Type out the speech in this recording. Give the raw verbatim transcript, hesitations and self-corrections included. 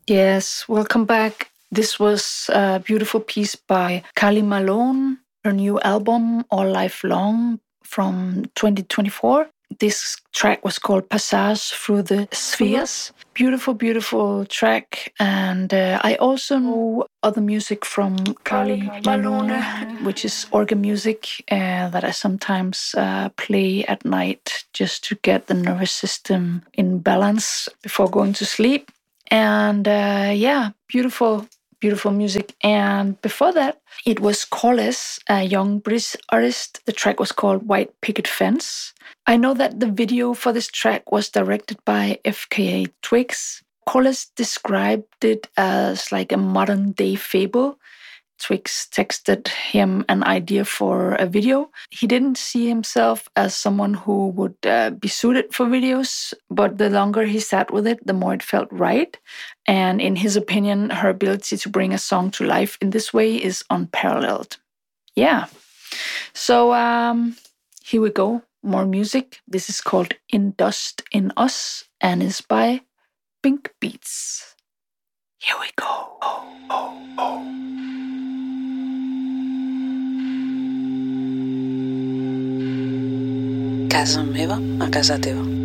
Yes, welcome back. This was a beautiful piece by Kylie Malone, her new album, All Life Long, from twenty twenty-four. This track was called Passage Through the Spheres. Beautiful, beautiful track. And uh, I also know other music from Kylie Malone, which is organ music uh, that I sometimes uh, play at night just to get the nervous system in balance before going to sleep. And uh, yeah, beautiful, beautiful music. And before that, it was Corliss, a young British artist. The track was called White Picket Fence. I know that the video for this track was directed by F K A Twigs. Corliss described it as like a modern day fable. Twigs texted him an idea for a video. He didn't see himself as someone who would uh, be suited for videos, but the longer he sat with it, the more it felt right. And in his opinion, her ability to bring a song to life in this way is unparalleled. Yeah. So um, here we go. More music. This is called In Dust in Us and is by Pink Beats. Here we go. Oh, oh, oh. Casa meva a casa teva.